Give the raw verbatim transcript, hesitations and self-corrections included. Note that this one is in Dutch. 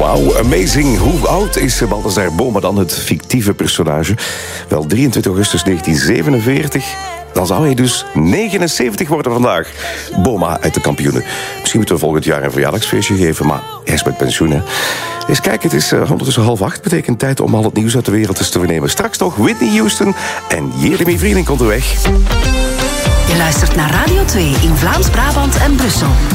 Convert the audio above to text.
Wauw, amazing. Hoe oud is Balthazar Boma dan, het fictieve personage? Wel, drieëntwintig augustus negentien zevenenveertig. Dan zou hij dus negenenzeventig worden vandaag. Boma uit de Kampioenen. Misschien moeten we volgend jaar een verjaardagsfeestje geven, maar hij is met pensioen, hè. Eens kijken, het is uh, ondertussen half acht. Betekent tijd om al het nieuws uit de wereld eens te vernemen. Straks nog Whitney Houston en Jeremy Vriending komt er weg. Je luistert naar Radio twee in Vlaams-Brabant en Brussel.